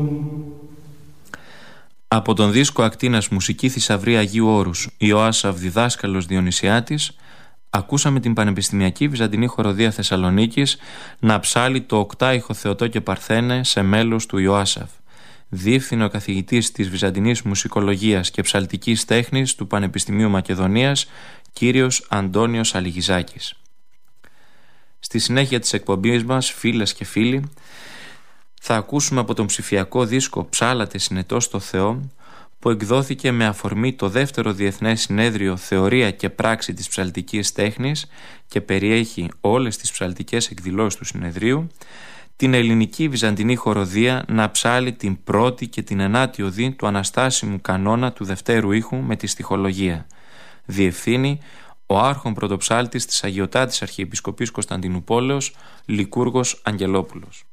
Από τον δίσκο Ακτίνας Μουσική Θησαυρία Αγίου Όρους, Ιωάσαβ διδάσκαλος Διονυσιάτης, ακούσαμε την Πανεπιστημιακή Βυζαντινή Χοροδία Θεσσαλονίκης να ψάλει το οκτάηχο Θεοτό και Παρθένε σε μέλος του Ιωάσαβ. Διεύθυνε ο καθηγητής της Βυζαντινής Μουσικολογίας και Ψαλτικής Τέχνης του Πανεπιστημίου Μακεδονίας, κύριος Αντώνιος Αλιγιζάκης. Στη συνέχεια της εκπομπής μας, φίλες και φίλοι, θα ακούσουμε από τον ψηφιακό δίσκο «Ψάλατε συνετός στο Θεό», που εκδόθηκε με αφορμή το δεύτερο Διεθνές Συνέδριο Θεωρία και Πράξη της Ψαλτικής Τέχνης και περιέχει όλες τις ψαλτικές εκδηλώσεις του συνεδρίου, την ελληνική βυζαντινή χοροδία να ψάλει την πρώτη και την ενάτη οδή του αναστάσιμου κανόνα του δευτέρου ήχου με τη στιχολογία. Διευθύνει ο άρχον πρωτοψάλτης της Αγιωτάτης Αρχιεπισκοπής Κωνσταντινουπόλεως, Λικούργος Αγγελόπουλος.